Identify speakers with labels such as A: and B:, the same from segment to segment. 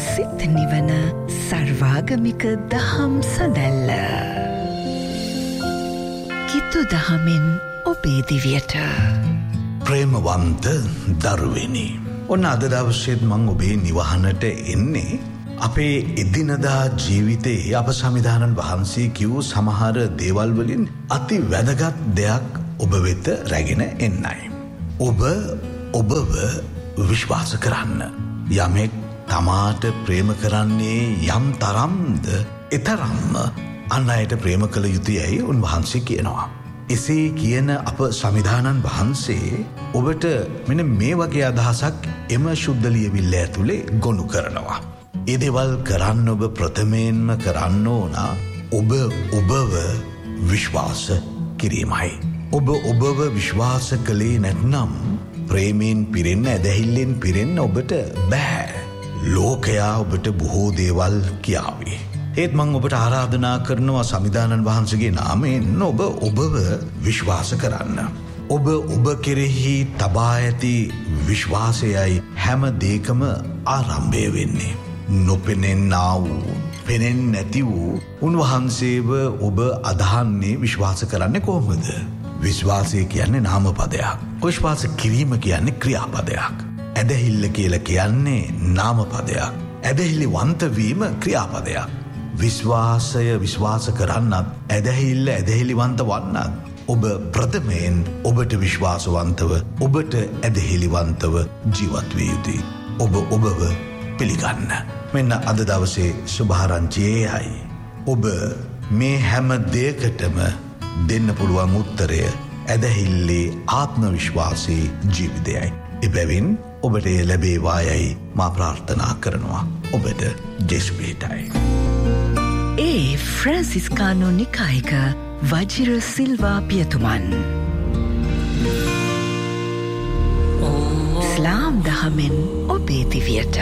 A: සිත් නිවන සර්වාගමික දහම් සඳැල්ල. කිතු දහමෙන් ඔබේ දිවියට.
B: ප්‍රේමවන්ත දරුවෙනි. ඔන්න අද දවසේත් මං ඔබේ නිවහනට එන්නේ අපේ එදිනදා ජීවිතයේ අප සමිධානන් වහන්සේ කිව් සමහර දේවල් වලින් අති වැදගත් දෙයක් ඔබ වෙත රැගෙන එන්නයි. ඔබව විශ්වාස කරන්න. යමෙක් තමාට ප්‍රේම කරන්නේ යම් තරම්ද එතරම්ම අන් අයට ප්‍රේම කළ යුතුයයි උන්වහන්සේ කියනවා. එසේ කියන අප සමිධානන් වහන්සේ ඔබට මෙන්න මේ වගේ අදහසක් එම ශුද්ධ ලියවිල්ල ඇතුලේ ගොනු කරනවා. ඒ දේවල් කරන්න ඔබ ප්‍රථමයෙන්ම කරන්න ඕන ඔබව විශ්වාස කිරීමයි. ඔබව විශ්වාස කළේ නැත්නම් ප්‍රේමයෙන් පිරෙන්න ඇදහිල්ලෙන් පිරෙන්න ඔබට බෑ. ලෝකයා ඔබට බොහෝ දේවල් කියාවේ. ඒත් මං ඔබට ආරාධනා කරනවා සමිධානන් වහන්සේගේ නාමයෙන් ඔබව විශ්වාස කරන්න. ඔබ කෙරෙහි තබා ඇති විශ්වාසයයි හැම දෙයකම ආරම්භය වෙන්නේ. නොපෙනෙන්නා වූ පෙනෙන් නැති වූ උන්වහන්සේව ඔබ අදහන්නේ විශ්වාස කරන්නේ කොහොමද? විශ්වාසය කියන්නේ නාමපදයක්. විශ්වාස කිරීම කියන්නේ ක්‍රියාපදයක්. ඇදහිල්ල කියලා කියන්නේ නාමපදයක්. ඇදහිලි වන්තවීම ක්‍රියාපදයක්. විශ්වාසය විශ්වාස කරන්නත් ඇදහිල්ල ඇදහිලිවන්ත වන්නත් ඔබ ප්‍රථමයෙන් ඔබට විශ්වාසවන්තව ඔබට ඇදහිලිවන්තව ජීවත් විය යුතුයි. ඔබව පිළිගන්න. මෙන්න අද දවසේ සුභාරංචියේයි. ඔබ මේ හැම දෙයකටම දෙන්න පුළුවන් උත්තරය ඇදහිල්ලේ ආත්ම විශ්වාසී ජීවිතයයි. එබැවින් ඔබට ලැබේවායයි මා ප්‍රාර්ථනා කරනවා. ඔබට ජෙස්පේටයි.
A: ෆ්‍රැන්සිස්කානෝ නිකායික වජිර සිල්වා පියතුමන්. ස්ලාම් දහමෙන් ඔබේ දිවියට.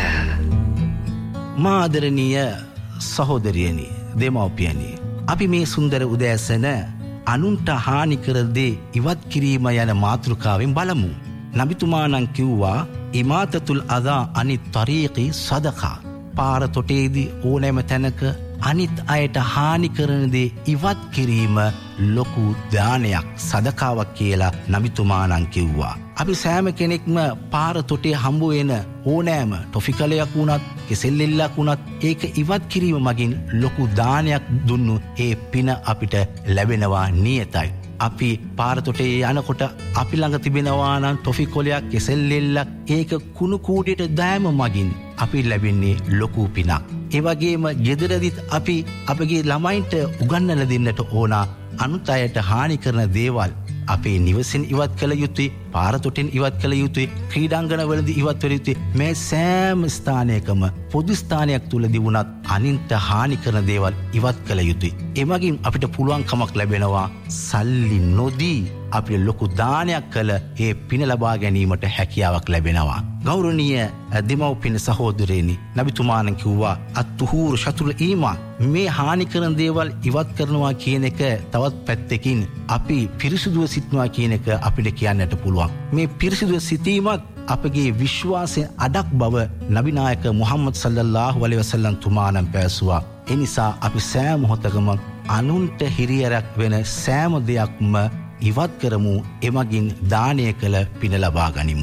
C: මාදරණීය සහෝදරියනි, දෙමව්පියනි, අපි මේ සුන්දර උදෑසන අනුන්ට හානි කර දේ ඉවත් කිරීම යන මාතෘකාවෙන් බලමු. නබිතුමාණන් කිව්වා ඉමාතතුල් අදා අනිත් තරීකි සදකා. පාර තොටේදී ඕනෑම තැනක අනිත් අයට හානි කරන දේ ඉවත් කිරීම ලොකු දානයක්, සදකාවක් කියලා නබිතුමාණන් කිව්වා. අපි සෑම කෙනෙක්ම පාර තොටේ හම්බ වෙන ඕනෑම ටොෆිකලයක් වුණත් කෙසෙල්ලෙල්ලක් වුණත් ඒක ඉවත් කිරීම මගින් ලොකු දානයක් දුන්නු ඒ පින අපිට ලැබෙනවා නියතයි. අපි පාර තොටේ යනකොට අපි ළඟ තිබෙනවා නම් ටොෆිකොලයක් කෙසෙල්ලෙල්ලක් ඒක කුණු කූඩියට දෑම මගින් අපි ලැබෙන්නේ ලොකු පිනක්. ඒ වගේම ගෙදරදිත් අපි අපගේ ළමයින්ට උගන්වලා දෙන්නට ඕන අනුත් අයට හානි කරන දේවල් අපේ නිවසෙන් ඉවත් කළ යුතුයි, පාර තොටෙන් ඉවත් කළ යුතුයි, ක්‍රීඩාංගණවලදී ඉවත් කළ යුතුයි. මේ සෑම ස්ථානයකම පොදු ස්ථානයක් තුලදී වුණත් අනින්ට හානි කරන දේවල් ඉවත් කළ යුතුයි. එමගින් අපිට පුළුවන්කමක් ලැබෙනවා සල්ලි නොදී අපිට ලොකු දානයක් කළ ඒ පින ලබා ගැනීමට හැකියාවක් ලැබෙනවා. ගෞරවනීය දෙමව්පිය සහෝදරයනි, නබිතුමාණන් කිව්වා අත්තුහූර් ශතුල් ඊමාන්. මේ හානි කරන දේවල් ඉවත් කරනවා කියන එක තවත් පැත්තකින් අපි පිරිසුදුව සිටනවා කියන එක අපිට කියන්නට පුළුවන්. මේ පිරිසුදුව සිටීමත් අපගේ විශ්වාසයෙන් අඩක් බව නබිනායක මුහම්මද් සල්ලල්ලාහු අලයිහි වසල්ලම් තුමාණන් පැවසුවා. ඒ නිසා අපි සෑම මොහොතකම අනුන්ට හිරියරක් වෙන සෑම දෙයක්ම ඉවත් කරමු. එමගින් දානය කළ පින ලබා ගනිමු.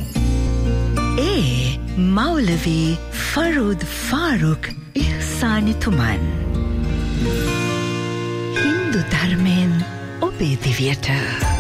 A: මෞලවී ෆරූද් ෆාරුක් ඉහ්සානිතුමන්. හින්දු ධර්මයෙන් ඔබේ දිවියට.